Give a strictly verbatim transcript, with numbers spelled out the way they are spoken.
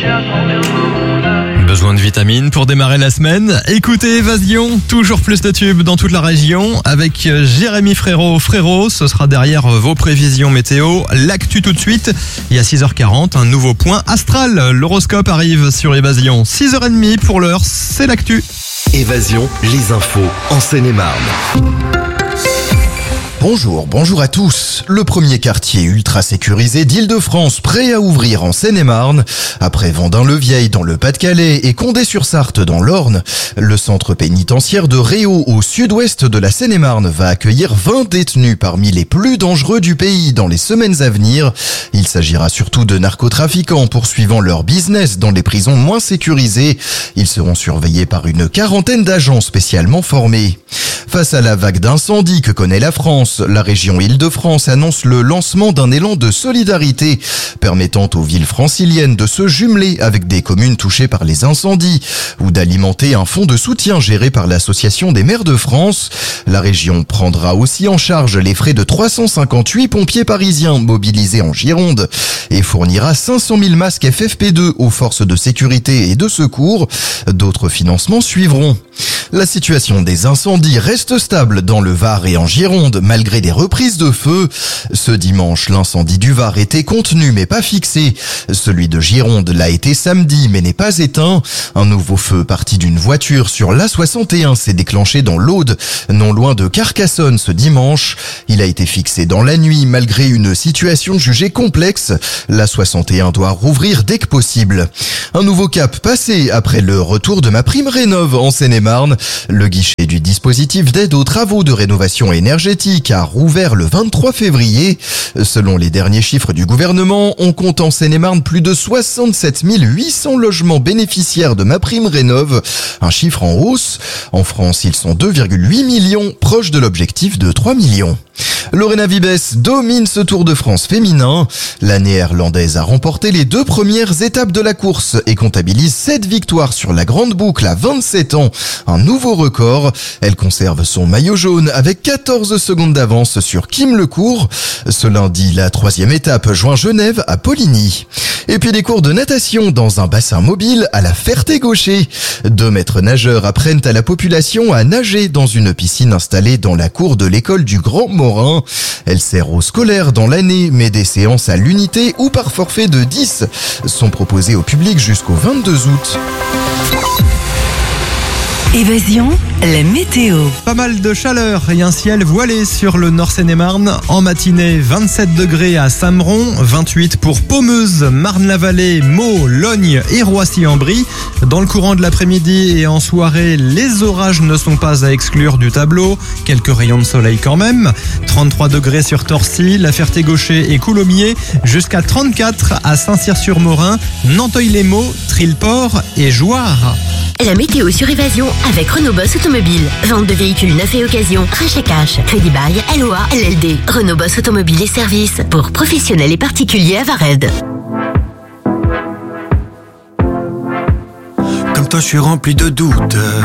Besoin de vitamines pour démarrer la semaine? Écoutez Évasion, toujours plus de tubes dans toute la région avec Jérémy Frérot. Frérot, ce sera derrière vos prévisions météo. L'actu tout de suite. Et à six heures quarante, un nouveau point astral. L'horoscope arrive sur Évasion. six heures trente pour l'heure, c'est l'actu. Évasion, les infos en Seine-et-Marne. Bonjour, bonjour à tous. Le premier quartier ultra sécurisé d'Île-de-France prêt à ouvrir en Seine-et-Marne. Après Vendin-le-Vieil dans le Pas-de-Calais et Condé-sur-Sarthe dans l'Orne, le centre pénitentiaire de Réau au sud-ouest de la Seine-et-Marne va accueillir vingt détenus parmi les plus dangereux du pays dans les semaines à venir. Il s'agira surtout de narcotrafiquants poursuivant leur business dans les prisons moins sécurisées. Ils seront surveillés par une quarantaine d'agents spécialement formés. Face à la vague d'incendies que connaît la France, la région Île-de-France annonce le lancement d'un élan de solidarité permettant aux villes franciliennes de se jumeler avec des communes touchées par les incendies ou d'alimenter un fonds de soutien géré par l'Association des maires de France. La région prendra aussi en charge les frais de trois cent cinquante-huit pompiers parisiens mobilisés en Gironde et fournira cinq cent mille masques F F P deux aux forces de sécurité et de secours. D'autres financements suivront. La situation des incendies reste stable dans le Var et en Gironde malgré des reprises de feu. Ce dimanche, l'incendie du Var était contenu mais pas fixé. Celui de Gironde l'a été samedi mais n'est pas éteint. Un nouveau feu parti d'une voiture sur l'A soixante et un s'est déclenché dans l'Aude, non loin de Carcassonne ce dimanche. Il a été fixé dans la nuit malgré une situation jugée complexe. L'A soixante et un doit rouvrir dès que possible. Un nouveau cap passé après le retour de MaPrimeRénov' en Seine-et-Marne. Le guichet du dispositif d'aide aux travaux de rénovation énergétique a rouvert le vingt-trois février. Selon les derniers chiffres du gouvernement, on compte en Seine-et-Marne plus de soixante-sept mille huit cents logements bénéficiaires de MaPrimeRénov', un chiffre en hausse. En France, ils sont deux virgule huit millions, proches de l'objectif de trois millions. Lorena Wiebes domine ce Tour de France féminin. La néerlandaise a remporté les deux premières étapes de la course et comptabilise sept victoires sur la grande boucle à vingt-sept ans. Un nouveau record. Elle conserve son maillot jaune avec quatorze secondes d'avance sur Kim Lecourt. Ce lundi, la troisième étape joint Genève à Poligny. Et puis des cours de natation dans un bassin mobile à la Ferté-Gaucher. Deux maîtres nageurs apprennent à la population à nager dans une piscine installée dans la cour de l'école du Grand Morin. Elle sert aux scolaires dans l'année, mais des séances à l'unité ou par forfait de dix sont proposées au public jusqu'au vingt-deux août. Évasion, la météo. Pas mal de chaleur et un ciel voilé sur le Nord Seine-et-Marne. En matinée, vingt-sept degrés à Sameron, vingt-huit pour Pommeuse, Marne-la-Vallée, Meaux, Logne et Roissy-en-Brie. Dans le courant de l'après-midi et en soirée, les orages ne sont pas à exclure du tableau. Quelques rayons de soleil quand même. trente-trois degrés sur Torcy, la Ferté-Gaucher et Coulommiers. Jusqu'à trente-quatre à Saint-Cyr-sur-Morin, Nanteuil-les-Maux, Trilleport et Jouarre. La météo sur Évasion avec Renault Boss Automobile. Vente de véhicules neufs et occasion, rachat cash, crédit bail, L O A, L L D. Renault Boss Automobile et services pour professionnels et particuliers à Vared. Comme toi, je suis rempli de doutes.